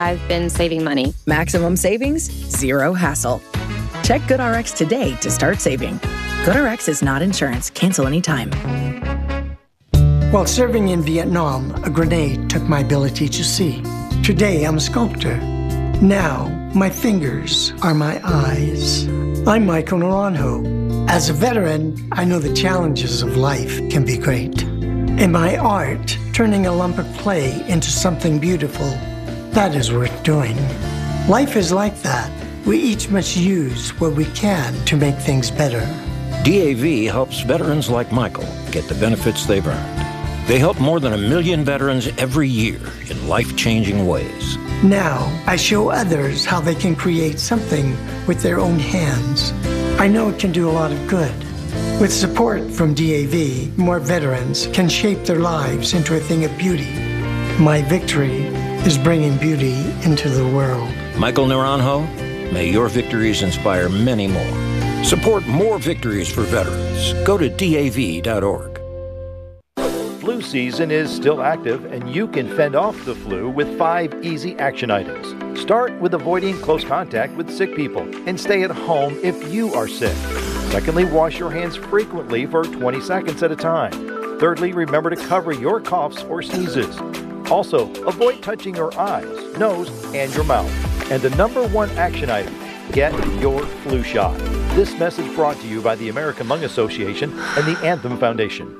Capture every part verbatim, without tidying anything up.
I've been saving money. Maximum savings, zero hassle. Check GoodRx today to start saving. GoodRx is not insurance. Cancel anytime. While serving in Vietnam, a grenade took my ability to see. Today, I'm a sculptor. Now, my fingers are my eyes. I'm Michael Naranjo. As a veteran, I know the challenges of life can be great. In my art, turning a lump of clay into something beautiful, that is worth doing. Life is like that. We each must use what we can to make things better. D A V helps veterans like Michael get the benefits they've earned. They help more than a million veterans every year in life-changing ways. Now, I show others how they can create something with their own hands. I know it can do a lot of good. With support from D A V, more veterans can shape their lives into a thing of beauty. My victory is bringing beauty into the world. Michael Naranjo, may your victories inspire many more. Support more victories for veterans. Go to D A V dot org. Flu season is still active, and you can fend off the flu with five easy action items. Start with avoiding close contact with sick people and stay at home if you are sick. Secondly, wash your hands frequently for twenty seconds at a time. Thirdly, remember to cover your coughs or sneezes. Also, avoid touching your eyes, nose, and your mouth. And the number one action item, get your flu shot. This message brought to you by the American Lung Association and the Anthem Foundation.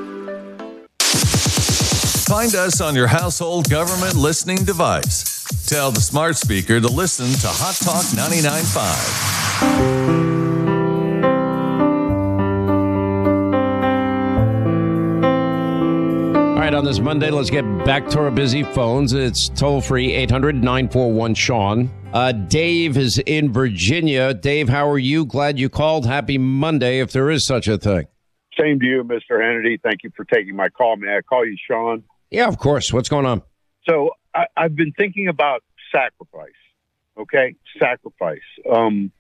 Find us on your household government listening device. Tell the smart speaker to listen to Hot Talk ninety-nine point five. All right, on this Monday, let's get back to our busy phones. It's toll-free, eight hundred nine four one Sean. Uh, Dave is in Virginia. Dave, how are you? Glad you called. Happy Monday, if there is such a thing. Same to you, Mister Hannity. Thank you for taking my call. May I call you Sean? Yeah, of course. What's going on? So I, I've been thinking about sacrifice, okay? Sacrifice. Um,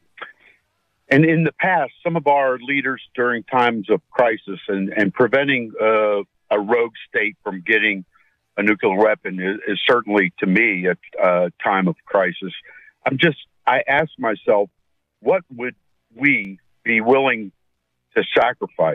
and in the past, some of our leaders during times of crisis and, and preventing uh, a rogue state from getting a nuclear weapon is, is certainly, to me, a, a time of crisis. I'm just, I ask myself, what would we be willing to sacrifice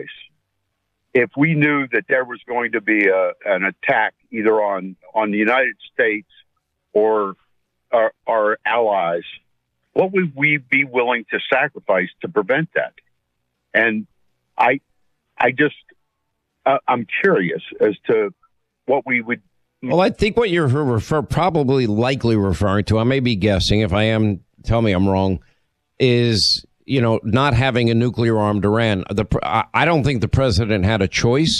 if we knew that there was going to be a, an attack either on, on the United States or our, our allies? What would we be willing to sacrifice to prevent that? And I, I just, uh, I'm curious as to what we would. Well, I think what you're refer, probably likely referring to, I may be guessing, if I am, tell me I'm wrong, is, you know, not having a nuclear armed Iran. The, I don't think the president had a choice.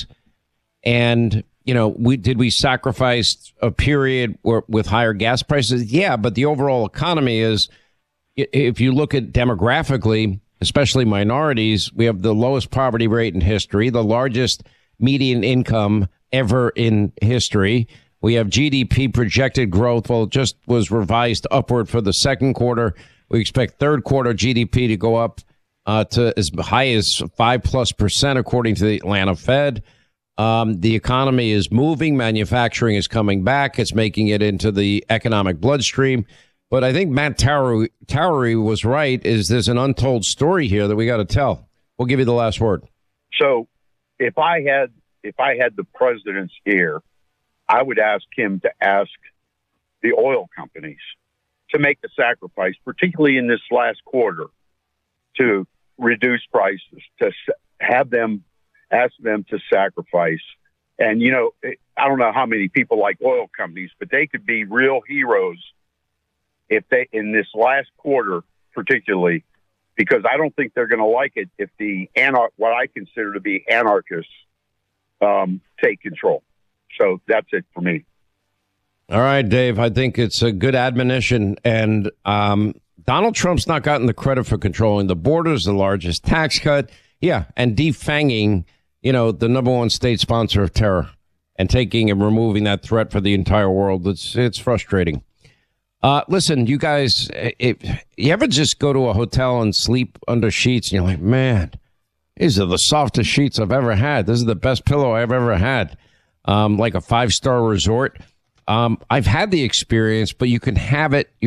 And, you know, we did we sacrifice a period where, with higher gas prices? Yeah, but the overall economy is, if you look at demographically, especially minorities, we have the lowest poverty rate in history, the largest median income ever in history. We have G D P projected growth. Well, it just was revised upward for the second quarter. We expect third quarter G D P to go up uh, to as high as five plus percent, according to the Atlanta Fed. Um, the economy is moving. Manufacturing is coming back. It's making it into the economic bloodstream. But I think Matt Towery, Towery was right, is there's an untold story here that we got to tell. We'll give you the last word. So if I had if I had the president's ear, I would ask him to ask the oil companies to make the sacrifice, particularly in this last quarter, to reduce prices, to have them, ask them to sacrifice. And, you know, I don't know how many people like oil companies, but they could be real heroes if they, in this last quarter particularly, because I don't think they're going to like it if the anar- what I consider to be anarchists um, take control. So that's it for me. All right, Dave, I think it's a good admonition. And um, Donald Trump's not gotten the credit for controlling the borders, the largest tax cut. Yeah, and defanging, you know, the number one state sponsor of terror and taking and removing that threat for the entire world. It's it's frustrating. Uh, listen, you guys, if you ever just go to a hotel and sleep under sheets and you're like, man, these are the softest sheets I've ever had. This is the best pillow I've ever had. Um, like a five-star resort. Um, I've had the experience, but you can have it.